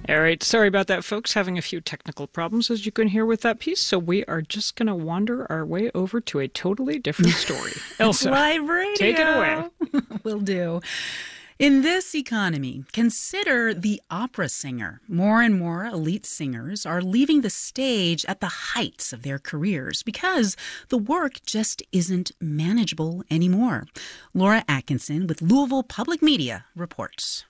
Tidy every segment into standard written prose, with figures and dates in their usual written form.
All right, sorry about that, folks. Having a few technical problems, as you can hear with that piece. So we are just going to wander our way over to a totally different story. It's Elsa, live radio. take it away. Will do. In this economy, consider the opera singer. More and more elite singers are leaving the stage at the heights of their careers because the work just isn't manageable anymore. Laura Atkinson with Louisville Public Media reports.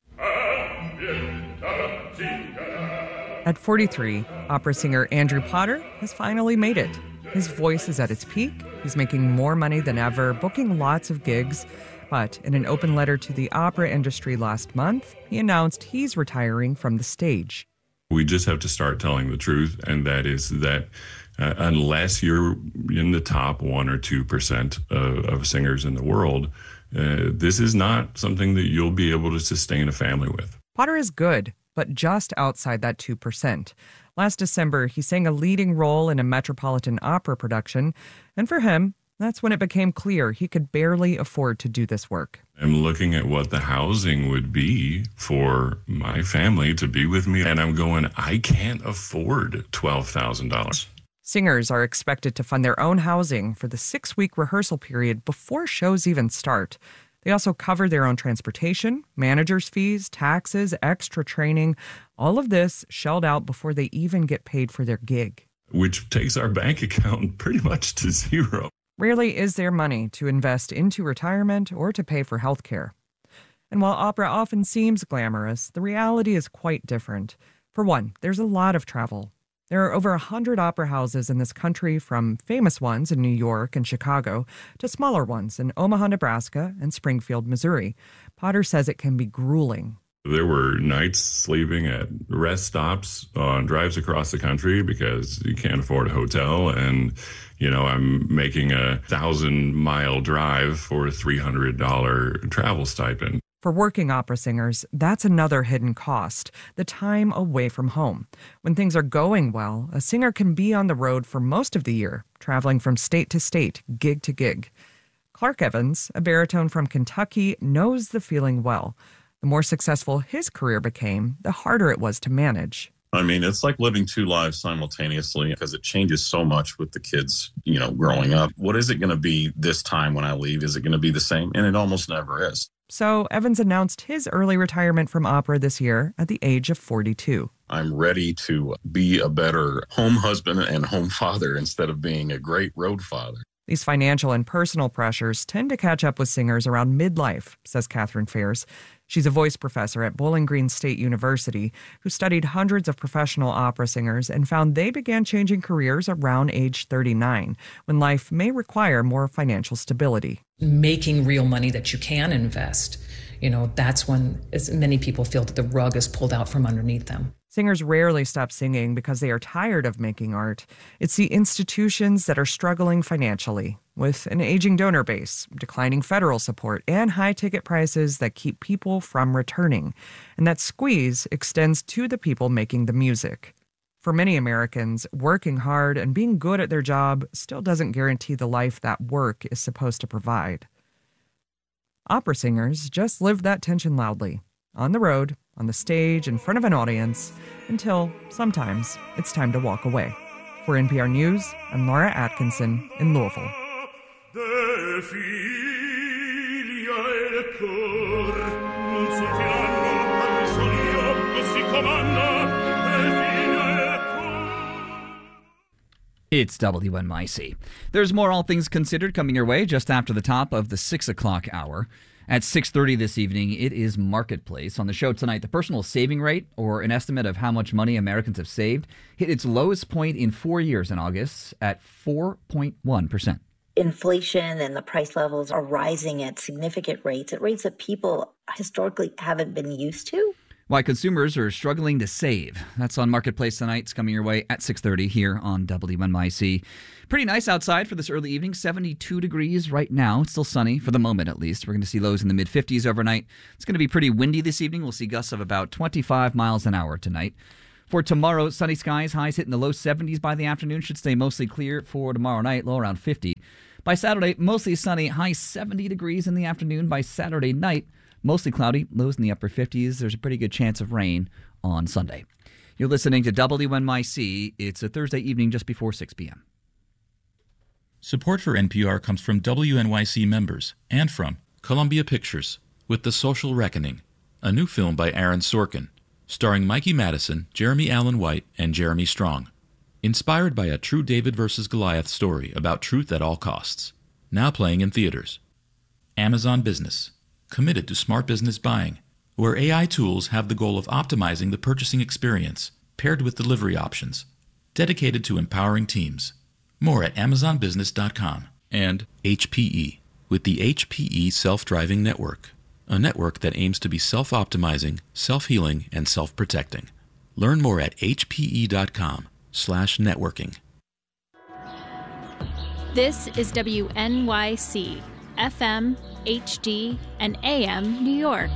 At 43, opera singer Andrew Potter has finally made it. His voice is at its peak. He's making more money than ever, booking lots of gigs. But in an open letter to the opera industry last month, he announced he's retiring from the stage. We just have to start telling the truth, and that is that unless you're in the top 1 or 2% of singers in the world, this is not something that you'll be able to sustain a family with. Potter is good, but just outside that 2%. Last December, he sang a leading role in a Metropolitan Opera production, and for him, that's when it became clear he could barely afford to do this work. I'm looking at what the housing would be for my family to be with me, and I'm going, I can't afford $12,000. Singers are expected to fund their own housing for the 6-week rehearsal period before shows even start. They also cover their own transportation, manager's fees, taxes, extra training, all of this shelled out before they even get paid for their gig. Which takes our bank account pretty much to zero. Rarely is there money to invest into retirement or to pay for health care. And while opera often seems glamorous, the reality is quite different. For one, there's a lot of travel. There are over 100 opera houses in this country, from famous ones in New York and Chicago to smaller ones in Omaha, Nebraska and Springfield, Missouri. Potter says it can be grueling. There were nights sleeping at rest stops on drives across the country because you can't afford a hotel. And, I'm making a 1,000-mile drive for a $300 travel stipend. For working opera singers, that's another hidden cost, the time away from home. When things are going well, a singer can be on the road for most of the year, traveling from state to state, gig to gig. Clark Evans, a baritone from Kentucky, knows the feeling well. The more successful his career became, the harder it was to manage. I mean, it's like living two lives simultaneously because it changes so much with the kids, growing up. What is it going to be this time when I leave? Is it going to be the same? And it almost never is. So Evans announced his early retirement from opera this year at the age of 42. I'm ready to be a better home husband and home father instead of being a great road father. These financial and personal pressures tend to catch up with singers around midlife, says Catherine Fairs. She's a voice professor at Bowling Green State University who studied hundreds of professional opera singers and found they began changing careers around age 39, when life may require more financial stability. Making real money that you can invest, that's when as many people feel that the rug is pulled out from underneath them. Singers rarely stop singing because they are tired of making art. It's the institutions that are struggling financially, with an aging donor base, declining federal support, and high ticket prices that keep people from returning. And that squeeze extends to the people making the music. For many Americans, working hard and being good at their job still doesn't guarantee the life that work is supposed to provide. Opera singers just live that tension loudly, on the road, on the stage, in front of an audience, until sometimes it's time to walk away. For NPR News, I'm Laura Atkinson in Louisville. It's WNYC. There's more All Things Considered coming your way just after the top of the 6 o'clock hour. At 6:30 this evening, it is Marketplace. On the show tonight, the personal saving rate, or an estimate of how much money Americans have saved, hit its lowest point in 4 years in August at 4.1%. Inflation and the price levels are rising at significant rates, at rates that people historically haven't been used to. Why consumers are struggling to save. That's on Marketplace tonight. It's coming your way at 6:30 here on WNYC. Pretty nice outside for this early evening. 72 degrees right now. It's still sunny, for the moment at least. We're going to see lows in the mid-50s overnight. It's going to be pretty windy this evening. We'll see gusts of about 25 miles an hour tonight. For tomorrow, sunny skies, highs hitting the low 70s by the afternoon. Should stay mostly clear for tomorrow night, low around 50. By Saturday, mostly sunny, high 70 degrees in the afternoon. By Saturday night, Mostly cloudy, lows in the upper 50s. There's a pretty good chance of rain on Sunday. You're listening to WNYC. It's a Thursday evening just before 6 p.m. Support for NPR comes from WNYC members and from Columbia Pictures with The Social Reckoning, a new film by Aaron Sorkin, starring Mikey Madison, Jeremy Allen White, and Jeremy Strong. Inspired by a true David versus Goliath story about truth at all costs. Now playing in theaters. Amazon Business, committed to smart business buying, where AI tools have the goal of optimizing the purchasing experience, paired with delivery options, dedicated to empowering teams. More at amazonbusiness.com. And HPE, with the HPE Self-Driving Network, a network that aims to be self-optimizing, self-healing, and self-protecting. Learn more at hpe.com/networking. This is WNYC, FM, HD, and AM New York.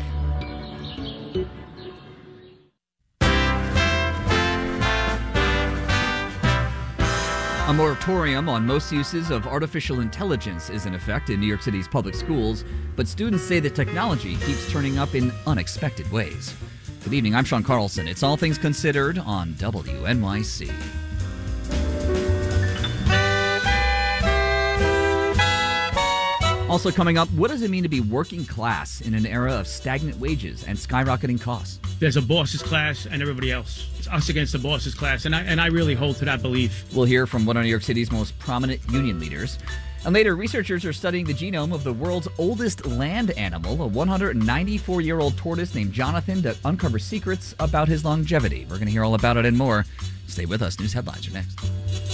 A moratorium on most uses of artificial intelligence is in effect in New York City's public schools, but students say the technology keeps turning up in unexpected ways. Good evening, I'm Sean Carlson. It's All Things Considered on WNYC. Also coming up, what does it mean to be working class in an era of stagnant wages and skyrocketing costs? There's a boss's class and everybody else. It's us against the boss's class, and I really hold to that belief. We'll hear from one of New York City's most prominent union leaders. And later, researchers are studying the genome of the world's oldest land animal, a 194-year-old tortoise named Jonathan, to uncover secrets about his longevity. We're going to hear all about it and more. Stay with us. News headlines are next.